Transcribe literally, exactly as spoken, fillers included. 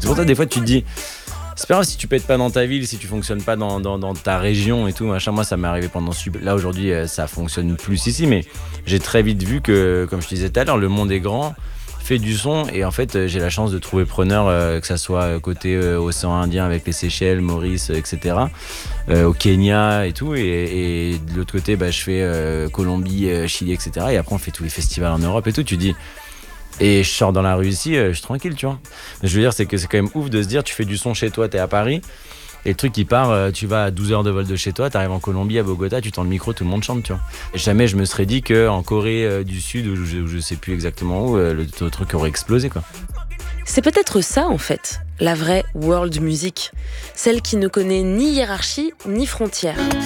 C'est pour ça, des fois, tu te dis, c'est pas grave si tu pètes pas dans ta ville, si tu fonctionnes pas dans, dans, dans ta région et tout, machin. Moi, ça m'est arrivé pendant Sub. Là, aujourd'hui, ça fonctionne plus ici, mais j'ai très vite vu que, comme je te disais tout à l'heure, le monde est grand, fait du son, et en fait, j'ai la chance de trouver preneur, euh, que ça soit côté euh, océan Indien avec les Seychelles, Maurice, et cetera, euh, au Kenya et tout, et, et de l'autre côté, bah, je fais euh, Colombie, euh, Chili, et cetera. Et après, on fait tous les festivals en Europe et tout. Tu dis. Et je sors dans la rue ici, euh, je suis tranquille, tu vois. Mais je veux dire, c'est que c'est quand même ouf de se dire, tu fais du son chez toi, t'es à Paris, et le truc qui part, euh, tu vas à douze heures de vol de chez toi, t'arrives en Colombie, à Bogota, tu tends le micro, tout le monde chante, tu vois. Et jamais je me serais dit qu'en Corée euh, du Sud, ou je, je sais plus exactement où, euh, le, le truc aurait explosé, quoi. C'est peut-être ça, en fait, la vraie world music. Celle qui ne connaît ni hiérarchie, ni frontières.